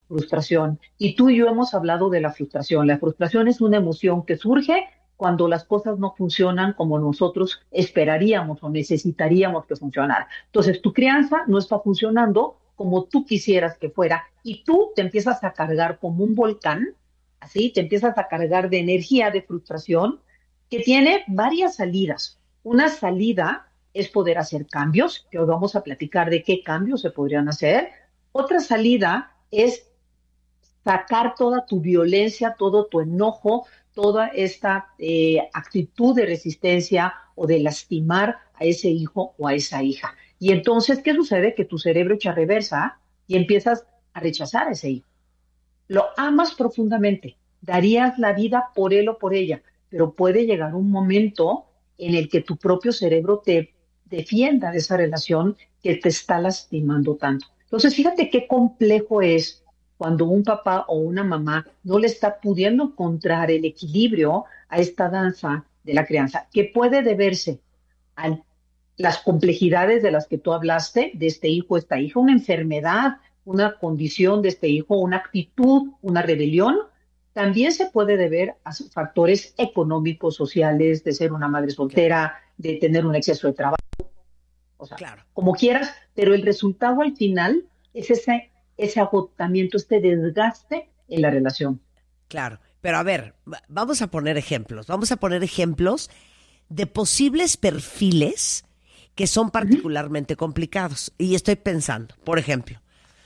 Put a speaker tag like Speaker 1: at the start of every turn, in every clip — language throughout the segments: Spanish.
Speaker 1: frustración. Y tú y yo hemos hablado de la frustración. La frustración es una emoción que surge cuando las cosas no funcionan como nosotros esperaríamos o necesitaríamos que funcionara. Entonces, tu crianza no está funcionando como tú quisieras que fuera y tú te empiezas a cargar como un volcán, así, te empiezas a cargar de energía, de frustración, que tiene varias salidas. Una salida es poder hacer cambios, que hoy vamos a platicar de qué cambios se podrían hacer. Otra salida es sacar toda tu violencia, todo tu enojo, toda esta actitud de resistencia o de lastimar a ese hijo o a esa hija. Y entonces, ¿qué sucede? Que tu cerebro echa reversa y empiezas a rechazar a ese hijo. Lo amas profundamente, darías la vida por él o por ella, pero puede llegar un momento en el que tu propio cerebro te defienda de esa relación que te está lastimando tanto. Entonces, fíjate qué complejo es cuando un papá o una mamá no le está pudiendo encontrar el equilibrio a esta danza de la crianza, que puede deberse a las complejidades de las que tú hablaste, de este hijo, esta hija, una enfermedad, una condición de este hijo, una actitud, una rebelión, también se puede deber a factores económicos, sociales, de ser una madre
Speaker 2: Claro,
Speaker 1: soltera, de tener un exceso de trabajo, o sea,
Speaker 2: claro,
Speaker 1: como quieras, pero el resultado al final es ese agotamiento, este desgaste en la relación.
Speaker 2: claro. Pero a ver, vamos a poner ejemplos. Vamos a poner ejemplos de posibles perfiles que son
Speaker 1: Uh -huh.
Speaker 2: particularmente complicados. Y estoy pensando, por ejemplo,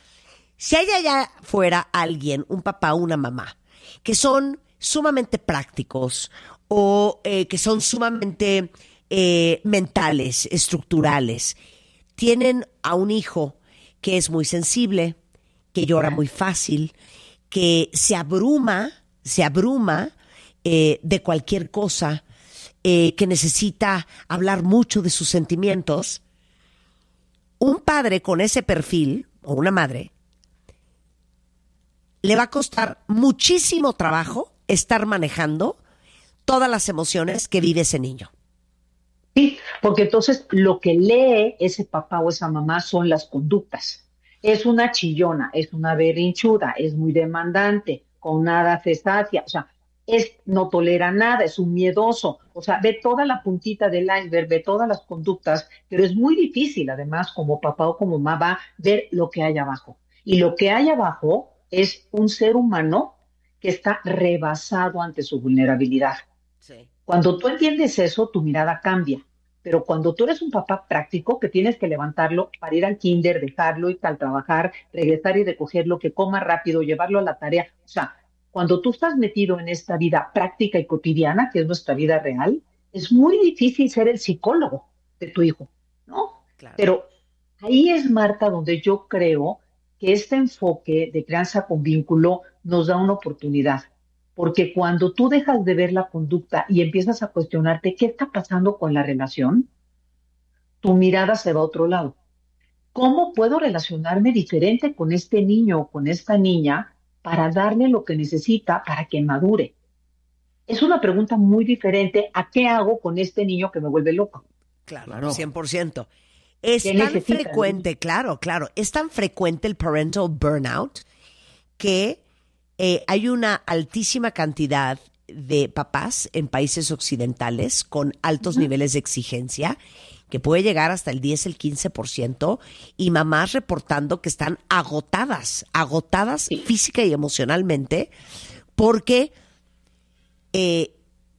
Speaker 2: si hay allá fuera alguien, un papá o una mamá, que son sumamente prácticos o que son sumamente mentales, estructurales, tienen a un hijo que es muy sensible, que llora muy fácil, que se abruma de cualquier cosa, que necesita hablar mucho de sus sentimientos. Un padre con ese perfil, o una madre, le va a costar muchísimo trabajo estar manejando todas las emociones que vive ese niño.
Speaker 1: Sí, porque entonces lo que lee ese papá o esa mamá son las conductas. Es una chillona, es una berrinchuda, es muy demandante, con nada se sacia, o sea, no tolera nada, es un miedoso, o sea, ve toda la puntita del iceberg, ve todas las conductas, pero es muy difícil además como papá o como mamá ver lo que hay abajo. Y lo que hay abajo es un ser humano que está rebasado ante su vulnerabilidad.
Speaker 2: Sí.
Speaker 1: Cuando tú entiendes eso, tu mirada cambia. Pero cuando tú eres un papá práctico, que tienes que levantarlo para ir al kinder, dejarlo, ir al trabajar, regresar y recogerlo, que coma rápido, llevarlo a la tarea. O sea, cuando tú estás metido en esta vida práctica y cotidiana, que es nuestra vida real, es muy difícil ser el psicólogo de tu hijo, ¿no?
Speaker 2: Claro.
Speaker 1: Pero ahí es, Marta, donde yo creo que este enfoque de crianza con vínculo nos da una oportunidad. Porque cuando tú dejas de ver la conducta y empiezas a cuestionarte qué está pasando con la relación, tu mirada se va a otro lado. ¿Cómo puedo relacionarme diferente con este niño o con esta niña para darle lo que necesita para que madure? Es una pregunta muy diferente a qué hago con este niño que me vuelve loco.
Speaker 2: Claro,
Speaker 1: Claro.
Speaker 2: 100%. Es
Speaker 1: ¿Qué
Speaker 2: tan
Speaker 1: necesita de mí?
Speaker 2: frecuente, claro, claro, es tan frecuente el parental burnout que hay una altísima cantidad de papás en países occidentales con altos
Speaker 1: Ujú.
Speaker 2: niveles de exigencia, que puede llegar hasta el 10, el 15%, y mamás reportando que están agotadas, agotadas
Speaker 1: Sí.
Speaker 2: física y emocionalmente, porque eh,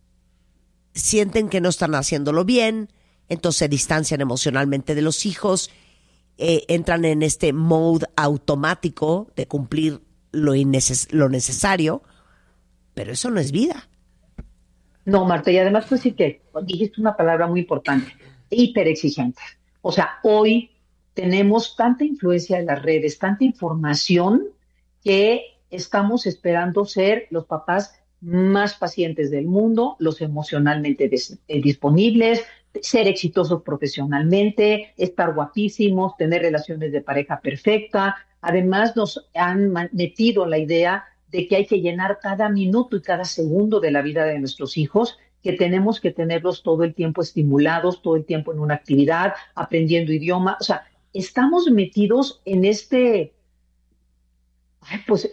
Speaker 2: sienten que no están haciéndolo bien, entonces se distancian emocionalmente de los hijos, entran en este mode automático de cumplir lo necesario, pero eso no es vida.
Speaker 1: No, Marta, y además pues sí que dijiste una palabra muy importante, hiperexigente. O sea, hoy tenemos tanta influencia de las redes, tanta información, que estamos esperando ser los papás más pacientes del mundo, los emocionalmente disponibles, ser exitosos profesionalmente, estar guapísimos, tener relaciones de pareja perfecta. Además, nos han metido la idea de que hay que llenar cada minuto y cada segundo de la vida de nuestros hijos, que tenemos que tenerlos todo el tiempo estimulados, todo el tiempo en una actividad, aprendiendo idioma. O sea, estamos metidos en este, ay, pues